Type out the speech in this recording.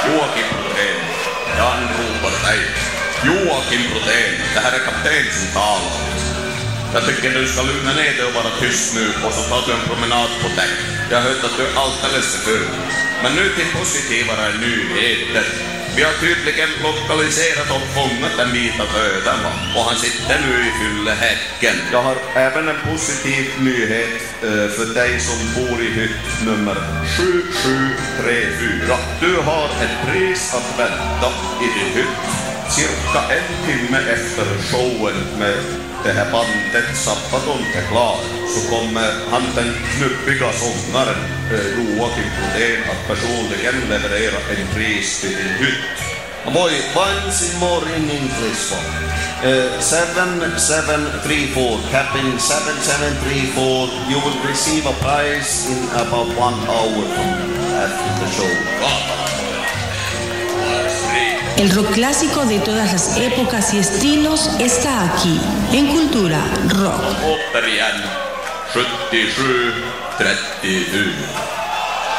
Joakim Brodén, jag anropar dig. Joakim Brodén, det här är kapten som talar. Jag tycker du ska lugna ner dig och vara tyst nu och så tar du en promenad på däck. Jag har hört att du är alldeles för full. Men nu till positivare nyheter. Vi har tydligen lokaliserat och fångat den vita döden och han sitter nu i fyllehäcken. Jag har även en positiv nyhet för dig som bor i hytt nummer 7734. Du har ett pris att vänta i din hytt. Cirka en timme efter showen med det här bandet Sabaton är klar så kommer han den knuppiga sångaren Joakim Brodén att personligen leverera en pris till din hytt. Boy, once more in English. 7734, Captain 7734, you will receive a prize in about 1 hour after the show. El rock clásico de todas las épocas y estilos está aquí, en Cultura Rock. Återigen, 77-37.